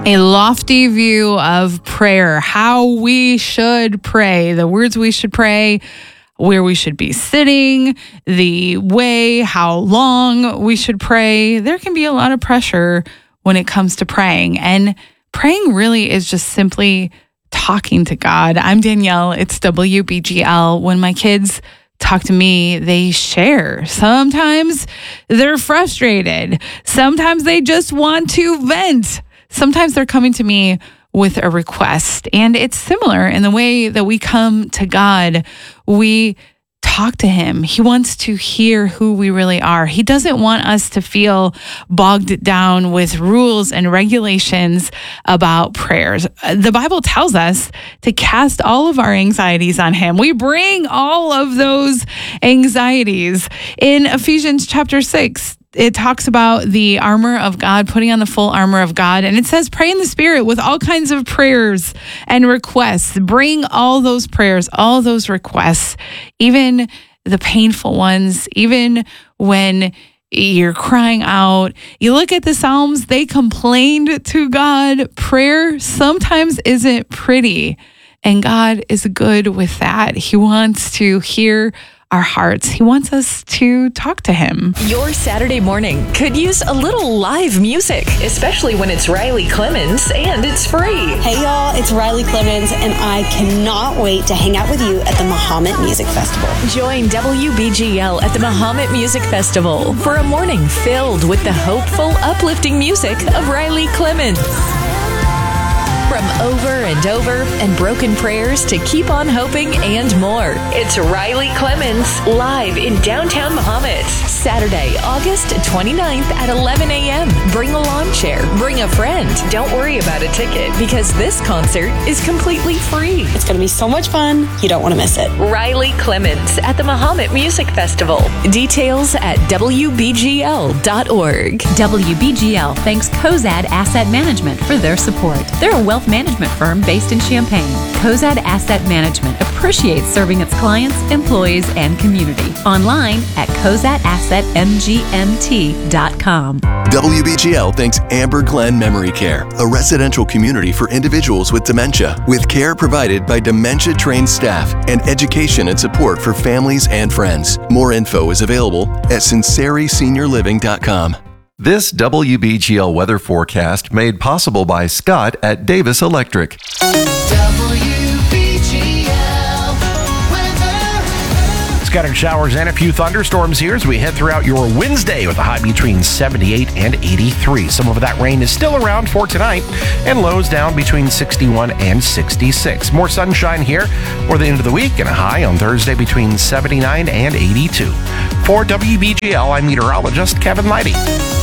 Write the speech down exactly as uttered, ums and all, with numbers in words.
a lofty view of prayer, how we should pray, the words we should pray, where we should be sitting, the way, how long we should pray. There can be a lot of pressure when it comes to praying. And praying really is just simply talking to God. I'm Danielle. It's W B G L. When my kids talk to me, they share. Sometimes they're frustrated. Sometimes they just want to vent. Sometimes they're coming to me with a request. And it's similar in the way that we come to God. We talk to him. He wants to hear who we really are. He doesn't want us to feel bogged down with rules and regulations about prayers. The Bible tells us to cast all of our anxieties on him. We bring all of those anxieties. In Ephesians chapter six, it talks about the armor of God, putting on the full armor of God. And it says, pray in the Spirit with all kinds of prayers and requests. Bring all those prayers, all those requests, even the painful ones, even when you're crying out. You look at the Psalms, they complained to God. Prayer sometimes isn't pretty, and God is good with that. He wants to hear our hearts. He wants us to talk to him. Your Saturday morning could use a little live music, especially when it's Riley Clemmons and it's free. Hey y'all, it's Riley Clemmons, and I cannot wait to hang out with you at the Mahomet Music Festival. Join W B G L at the Mahomet Music Festival for a morning filled with the hopeful, uplifting music of Riley Clemmons. From over and over and broken prayers to keep on hoping and more. It's Riley Clemmons live in downtown Mahomet. Saturday, August twenty-ninth at eleven a.m. Bring a lawn chair. Bring a friend. Don't worry about a ticket because this concert is completely free. It's going to be so much fun. You don't want to miss it. Riley Clemmons at the Mahomet Music Festival. Details at W B G L dot org. W B G L thanks Cozad Asset Management for their support. They're a wealth management firm based in Champaign. Cozad Asset Management appreciates serving its clients, employees, and community. Online at cozad asset m g m t dot com. W B G L thanks Amber Glen Memory Care, a residential community for individuals with dementia, with care provided by dementia-trained staff and education and support for families and friends. More info is available at sinceri senior living dot com. This W B G L weather forecast made possible by Scott at Davis Electric. Scattered showers and a few thunderstorms here as we head throughout your Wednesday with a high between seventy-eight and eighty-three. Some of that rain is still around for tonight and lows down between sixty-one and sixty-six. More sunshine here for the end of the week and a high on Thursday between seventy-nine and eighty-two. For W B G L, I'm meteorologist Kevin Leidy.